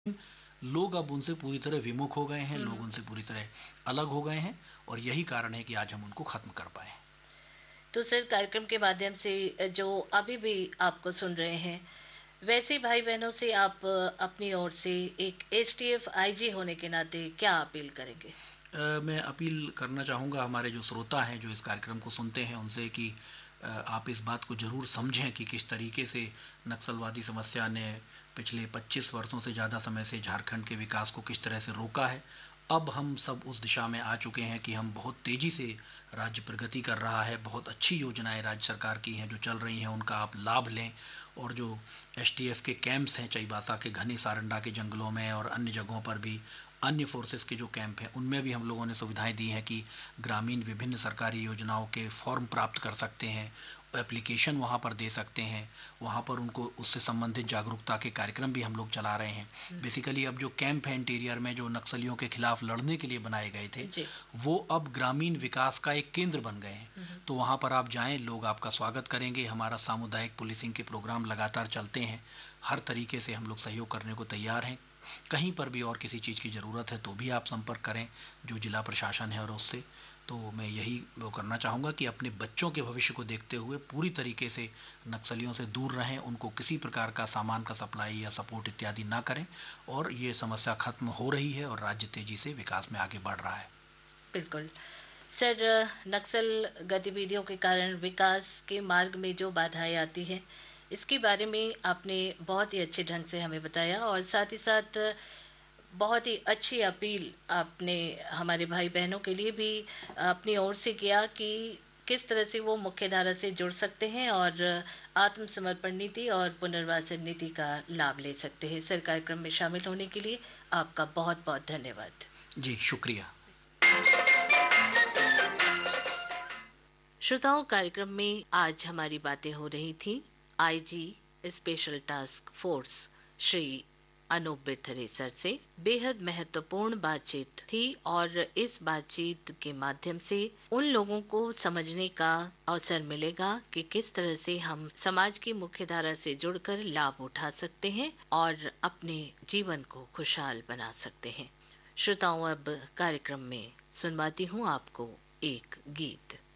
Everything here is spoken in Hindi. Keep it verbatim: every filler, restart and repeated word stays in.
लोग अब उनसे पूरी तरह विमुख हो गए हैं, लोग हम्म। उनसे पूरी तरह अलग हो गए हैं और यही कारण है कि आज हम उनको खत्म कर पाए। तो सर, कार्यक्रम के माध्यम से जो अभी भी आपको सुन रहे हैं, वैसे भाई बहनों से आप अपनी ओर से एक एसटीएफ आईजी होने के नाते क्या अपील करेंगे? अ, मैं अपील करना चाहूँगा हमारे जो श्रोता हैं जो इस कार्यक्रम को सुनते हैं उनसे कि अ, आप इस बात को ज़रूर समझें कि किस तरीके से नक्सलवादी समस्या ने पिछले पच्चीस वर्षों से ज़्यादा समय से झारखंड के विकास को किस तरह से रोका है। अब हम सब उस दिशा में आ चुके हैं कि हम बहुत तेज़ी से राज्य प्रगति कर रहा है, बहुत अच्छी योजनाएं राज्य सरकार की हैं जो चल रही हैं, उनका आप लाभ लें। और जो एसटीएफ के कैंप्स हैं चाईबासा के घने सारंडा के जंगलों में और अन्य जगहों पर भी अन्य फोर्सेस के जो कैंप हैं उनमें भी हम लोगों ने सुविधाएं दी हैं कि ग्रामीण विभिन्न सरकारी योजनाओं के फॉर्म प्राप्त कर सकते हैं, एप्लीकेशन वहाँ पर दे सकते हैं, वहाँ पर उनको उससे संबंधित जागरूकता के कार्यक्रम भी हम लोग चला रहे हैं। बेसिकली अब जो कैंप है इंटीरियर में जो नक्सलियों के खिलाफ लड़ने के लिए बनाए गए थे जी। वो अब ग्रामीण विकास का एक केंद्र बन गए हैं। हम्म। तो वहाँ पर आप जाएं, लोग आपका स्वागत करेंगे। हमारा सामुदायिक पुलिसिंग के प्रोग्राम लगातार चलते हैं, हर तरीके से हम लोग सहयोग करने को तैयार हैं। कहीं पर भी और किसी चीज़ की ज़रूरत है तो भी आप संपर्क करें जो जिला प्रशासन है और उससे। तो मैं यही वो करना चाहूँगा कि अपने बच्चों के भविष्य को देखते हुए पूरी तरीके से नक्सलियों से दूर रहें, उनको किसी प्रकार का सामान का सप्लाई या सपोर्ट इत्यादि ना करें। और ये समस्या खत्म हो रही है और राज्य तेजी से विकास में आगे बढ़ रहा है। बिल्कुल। सर, नक्सल गतिविधियों के कारण विकास के मार्ग में जो बाधाएं आती हैं, इसके बारे में आपने बहुत ही अच्छे ढंग से हमें बताया और साथ ही साथ बहुत ही अच्छी अपील आपने हमारे भाई बहनों के लिए भी अपनी ओर से किया कि किस तरह से वो मुख्य धारा से जुड़ सकते हैं और आत्मसमर्पण नीति और पुनर्वासन नीति का लाभ ले सकते हैं। सर, कार्यक्रम में शामिल होने के लिए आपका बहुत बहुत धन्यवाद। जी शुक्रिया। श्रोताओं, कार्यक्रम में आज हमारी बातें हो रही थी IG special task force Shri Anoop Birthare sir से। बेहद महत्वपूर्ण बातचीत थी और इस बातचीत के माध्यम से उन लोगों को समझने का अवसर मिलेगा कि किस तरह से हम समाज की मुख्य धारा से जुड़कर लाभ उठा सकते हैं और अपने जीवन को खुशहाल बना सकते हैं। श्रोताओं, अब कार्यक्रम में सुनवाती हूँ आपको एक गीत।